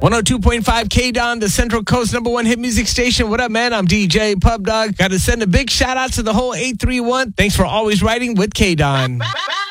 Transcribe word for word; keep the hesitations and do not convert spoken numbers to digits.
one oh two point five K-Don, the Central Coast number one hit music station. What up, man? I'm D J Pub Dog. Got to send a big shout out to the whole eight three one. Thanks for always riding with K-Don.